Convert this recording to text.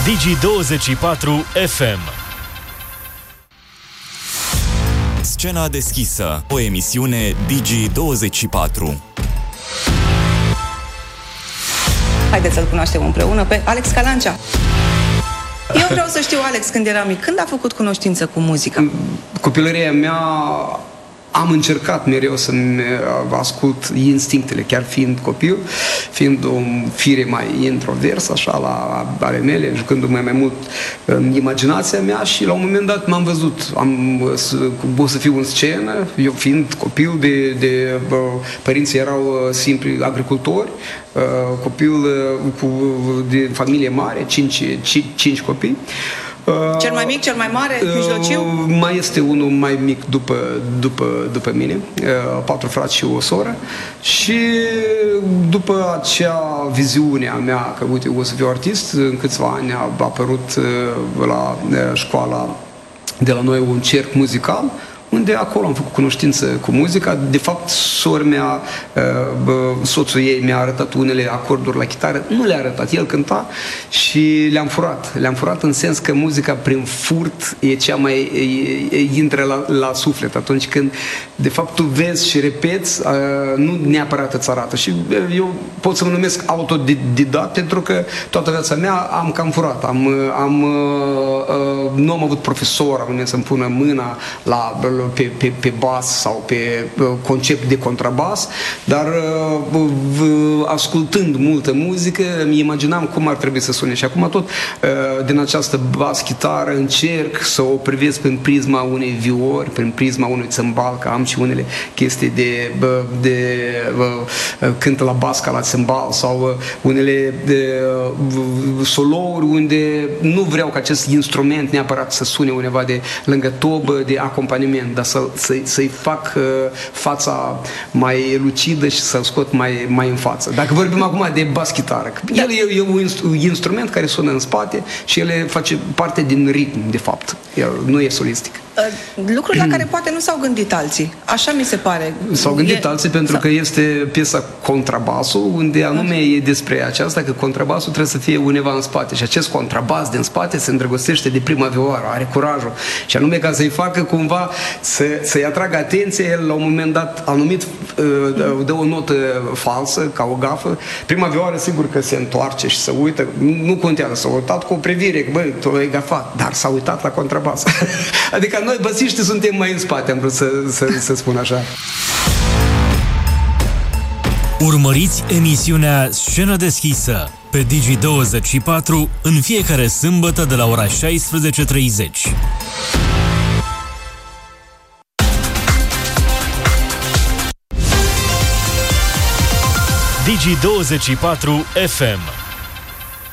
Digi24 FM. Scena deschisă, o emisiune Digi24. Haideți să-l cunoaștem împreună pe Alex Calancea. Eu vreau să știu, Alex, când era mic, când a făcut cunoștință cu muzica? Copilăria mea am încercat mereu să-mi ascult instinctele, chiar fiind copil, fiind o fire mai introvers, așa, la ale mele, jucându-mă mai mult în imaginația mea și la un moment dat m-am văzut, o să fiu în scenă, eu fiind copil părinții erau simpli agricultori, copil de familie mare, 5 copii. Cel mai mic, cel mai mare, mijlociu? Mai este unul mai mic după mine, 4 frați și o soră. Și după acea viziune a mea că, uite, o să fiu artist, în câțiva ani a apărut la școala de la noi un cerc muzical, unde acolo am făcut cunoștință cu muzica. De fapt, sora mea, soțul ei mi-a arătat unele acorduri la chitară, nu le-a arătat, el cânta și le-am furat. Le-am furat în sens că muzica prin furt e cea mai intră la suflet atunci când, de fapt, tu vezi și repeți, nu neapărat îți arată. Și eu pot să mă numesc autodidact pentru că toată viața mea am cam furat. Nu am avut profesor anume să-mi pună mâna pe bas sau pe concept de contrabas, dar ascultând multă muzică îmi imaginam cum ar trebui să sune și acum tot din această bas-chitară încerc să o privesc prin prisma unei viori, prin prisma unui țâmbal, că am și unele chestii de cântă la bas ca la țâmbal sau unele solouri unde nu vreau ca acest instrument neapărat să sune undeva de lângă tobă, de acompaniament, dar să-i fac fața mai lucidă și să-l scot mai în față. Dacă vorbim acum de bas-chitară, el e un instrument care sună în spate și el face parte din ritm, de fapt. El nu e solistic. Lucruri la care poate nu s-au gândit alții. Așa mi se pare. S-au gândit alții pentru că este piesa Contrabasul, unde anume e despre aceasta, că contrabasul trebuie să fie undeva în spate. Și acest contrabas din spate se îndrăgostește de prima vioară, are curajul. Și anume ca să-i facă cumva să-i atragă atenție, el la un moment dat anumit dă o notă falsă, ca o gafă. Prima vioară sigur că se întoarce și se uită, nu contează, s-a uitat cu o privire, că băi, tu ai gafat, dar s-a uitat la contrabas. Adică noi basiștii suntem mai în spate, am vrut să spun așa. Urmăriți emisiunea Scenă deschisă pe Digi24 în fiecare sâmbătă de la ora 16:30. Digi24 FM.